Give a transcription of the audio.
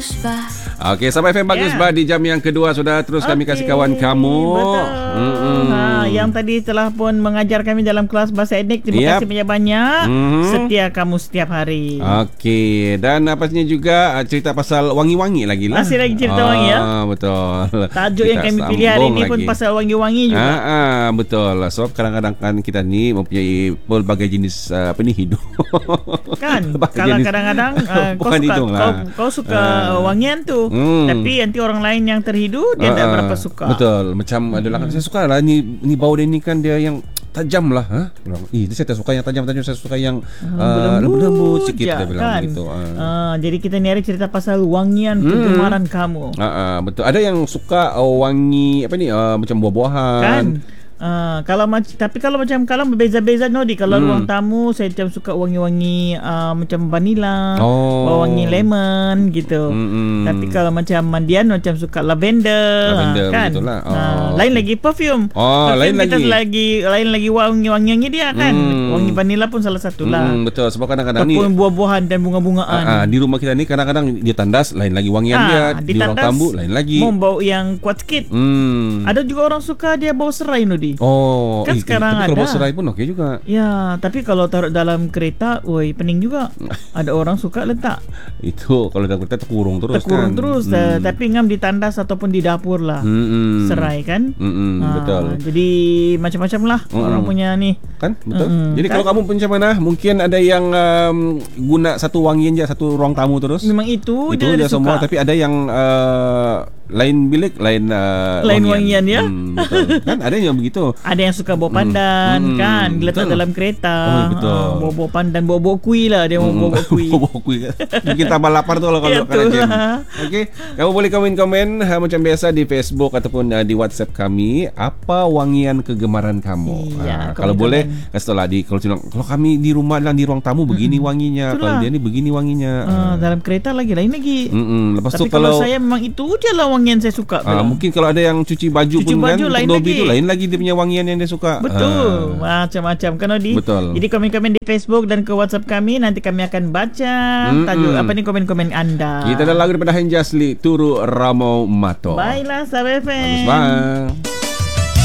bagus bah. Okey, Sabah FM bagus bah di jam yang kedua sudah terus kami kasih kawan kamu. Betul. Yang tadi telah pun mengajar kami dalam kelas bahasa etnik. Terima kasih banyak-banyak. Setia kamu setiap hari. Okey, dan apasnya juga cerita pasal wangi-wangi lagi lah. Masih lagi cerita wangi ya. Betul. Tajuk yang kami pilih hari ini pun pasal wangi-wangi juga. Betul. Sebab kadang-kadang kan kita ni mempunyai pelbagai jenis hidup. Kan? Kalau kadang-kadang kau suka wangian tu. Tapi nanti orang lain yang terhidu dia tak berapa suka. Betul. Macam adalah saya suka lah ni bau dia ni kan dia yang tajam lah. Saya tak suka yang tajam-tajam, saya suka yang lembut-lembut sikit dia bilang kan? begitu. Jadi kita ni hari cerita pasal wangian kegemaran kamu. Betul. Ada yang suka wangi macam buah-buahan. Kan? Kalau macam berbeza-beza Nodi. Kalau ruang tamu saya macam suka wangi-wangi macam vanila, wangi lemon gitu. Tapi kalau macam mandian macam suka lavender kan. Begitulah. Lain lagi perfume. Lain lagi wangi-wangiannya dia kan. Wangi vanila pun salah satulah. Betul, sebab kadang-kadang ni buah-buahan dan bunga-bungaan. Di rumah kita ni kadang-kadang dia tandas lain lagi wangian dia, di ruang tamu lain lagi. Mau bau yang kuat sikit. Ada juga orang suka dia bau serai Nodi. Kan sekarang tapi ada. kalau serai pun okey juga. Ya, tapi kalau taruh dalam kereta, pening juga. Ada orang suka letak. Itu kalau dalam kereta terkurung terus. Tapi ngam di tandas ataupun di dapur lah. Serai kan? Betul. Jadi macam-macam lah orang punya ni. Kan? Betul. Jadi kalau kamu macam mana? Mungkin ada yang guna satu wangian je satu ruang tamu terus. Memang itu dia semua, tapi ada yang lain bilik lain wangian ya. Betul. Kan ada yang begitu. Ada yang suka bau pandan kan, diletak dalam kereta. Betul. Bau pandan, bau kuih lah dia bau kuih. Bau kuih. Mungkin tambah lapar tu kalau jam. Okey, kamu boleh komen-komen macam biasa di Facebook ataupun di WhatsApp kami, apa wangian kegemaran kamu. Kalau boleh kasih tahu lah kalau kami di rumah dan di ruang tamu begini wanginya, kalau dia ni begini wanginya. Dalam kereta lain lagi. Lepas tapi tu kalau saya memang itu je lah wangian saya suka. Mungkin kalau ada yang cuci baju pun kan, lain Dobi tu lain lagi dia punya wangian yang dia suka. Betul. Macam-macam kan Odi. Betul. Jadi komen-komen di Facebook dan ke WhatsApp kami, nanti kami akan baca tajuk komen-komen anda. Kita ada lagu daripada Hanjasli, Turu Ramau Mato. Baiklah Sabah FM. Bagus bang.